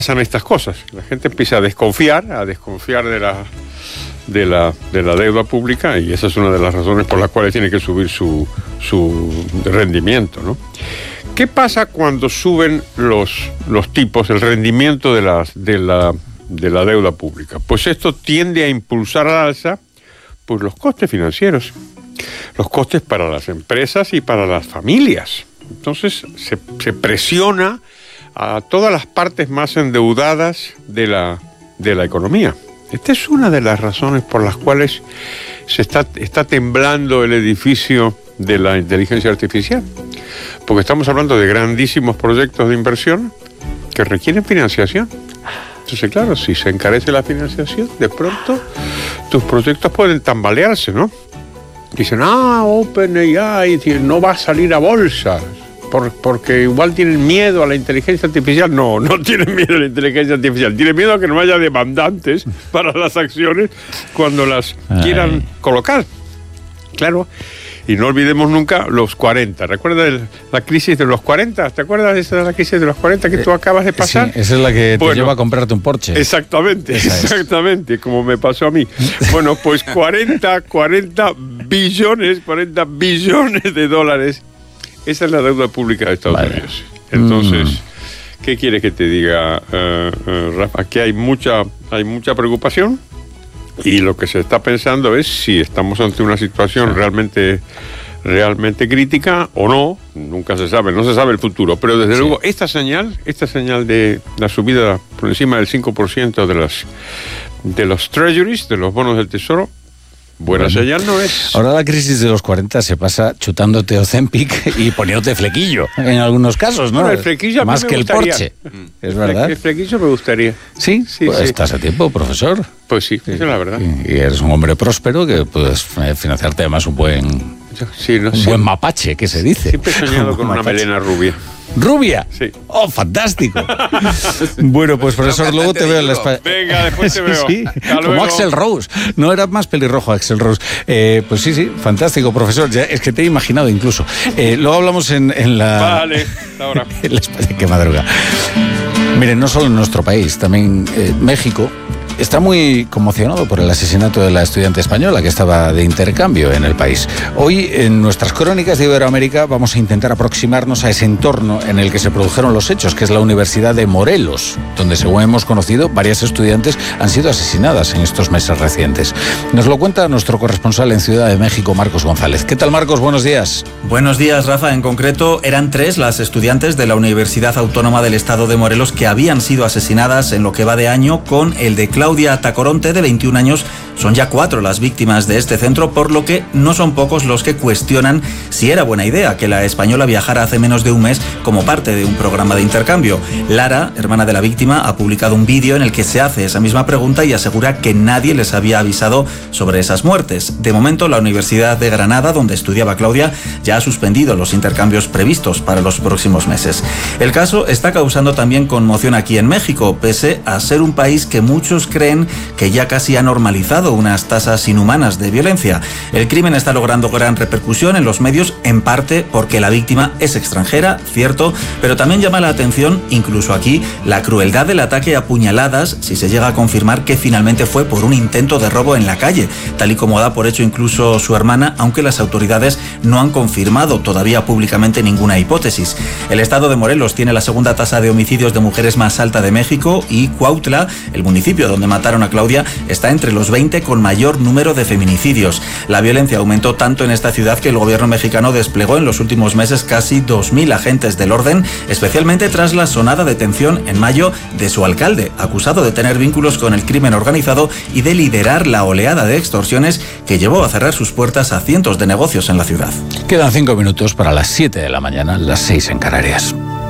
pasan estas cosas. La gente empieza a desconfiar de la deuda pública, y esa es una de las razones por las cuales tiene que subir su rendimiento, ¿no? ¿Qué pasa cuando suben los tipos, el rendimiento de la deuda pública? Pues esto tiende a impulsar al alza pues los costes financieros, los costes para las empresas y para las familias. Entonces se presiona a todas las partes más endeudadas de la economía. Esta es una de las razones por las cuales está temblando el edificio de la inteligencia artificial, porque estamos hablando de grandísimos proyectos de inversión que requieren financiación. Entonces, claro, si se encarece la financiación, de pronto tus proyectos pueden tambalearse, ¿no? Dicen, OpenAI no va a salir a bolsa porque igual tienen miedo a la inteligencia artificial. No tienen miedo a la inteligencia artificial, tienen miedo a que no haya demandantes para las acciones cuando las quieran colocar. Claro. Y no olvidemos nunca los 40. ¿Recuerdas la crisis de los 40? ¿Te acuerdas de esa de la crisis de los 40 que tú acabas de pasar? Sí, esa es la que te lleva a comprarte un Porsche. Exactamente, como me pasó a mí. Bueno, pues 40 billones de dólares. Esa es la deuda pública de Estados Unidos. Entonces, ¿qué quieres que te diga, Rafa? Aquí hay mucha preocupación. Y lo que se está pensando es si estamos ante una situación realmente crítica o no. Nunca se sabe, no se sabe el futuro. Pero desde luego esta señal de la subida por encima del 5% de los treasuries, de los bonos del tesoro, buena señal no es. Ahora la crisis de los 40 se pasa chutándote Ozempic y poniéndote flequillo, en algunos casos, ¿no? Bueno, el flequillo más que el Porsche, es verdad. El flequillo me gustaría. Sí, pues sí. Estás a tiempo, profesor. Pues sí, esa es la verdad. Y eres un hombre próspero que puedes financiarte además un buen mapache, que se dice. Siempre he soñado con una melena rubia. ¿Rubia? Sí. ¡Oh, fantástico! Bueno, pues profesor, luego te veo en la espalda. Venga, después te veo. Sí, como Axl Rose. No era más pelirrojo Axl Rose. Pues sí, fantástico, profesor. Ya, es que te he imaginado incluso. Luego hablamos en la... Vale, hasta ahora. En la España que madruga. Miren, no solo en nuestro país, también México está muy conmocionado por el asesinato de la estudiante española que estaba de intercambio en el país. Hoy, en nuestras crónicas de Iberoamérica, vamos a intentar aproximarnos a ese entorno en el que se produjeron los hechos, que es la Universidad de Morelos, donde, según hemos conocido, varias estudiantes han sido asesinadas en estos meses recientes. Nos lo cuenta nuestro corresponsal en Ciudad de México, Marcos González. ¿Qué tal, Marcos? Buenos días. Buenos días, Rafa. En concreto, eran 3 las estudiantes de la Universidad Autónoma del Estado de Morelos que habían sido asesinadas en lo que va de año, con el de Claudia Tacoronte, de 21 años. Son ya 4 las víctimas de este centro, por lo que no son pocos los que cuestionan si era buena idea que la española viajara hace menos de un mes como parte de un programa de intercambio. Lara, hermana de la víctima, ha publicado un vídeo en el que se hace esa misma pregunta y asegura que nadie les había avisado sobre esas muertes. De momento, la Universidad de Granada, donde estudiaba Claudia, ya ha suspendido los intercambios previstos para los próximos meses. El caso está causando también conmoción aquí en México, pese a ser un país que muchos creen que ya casi ha normalizado unas tasas inhumanas de violencia. El crimen está logrando gran repercusión en los medios, en parte porque la víctima es extranjera, cierto, pero también llama la atención, incluso aquí, la crueldad del ataque a puñaladas, si se llega a confirmar que finalmente fue por un intento de robo en la calle, tal y como da por hecho incluso su hermana, aunque las autoridades no han confirmado todavía públicamente ninguna hipótesis. El estado de Morelos tiene la segunda tasa de homicidios de mujeres más alta de México, y Cuautla, el municipio donde mataron a Claudia, está entre los 20 con mayor número de feminicidios. La violencia aumentó tanto en esta ciudad que el gobierno mexicano desplegó en los últimos meses casi 2.000 agentes del orden, especialmente tras la sonada detención en mayo de su alcalde, acusado de tener vínculos con el crimen organizado y de liderar la oleada de extorsiones que llevó a cerrar sus puertas a cientos de negocios en la ciudad. Quedan 5 minutos para las 7 de la mañana, las 6 en Canarias.